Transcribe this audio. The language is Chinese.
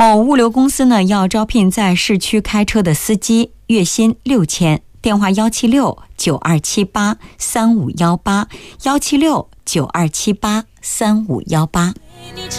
某物流公司呢要招聘在市区开车的司机，月薪6000，电话17692783518，17692783518。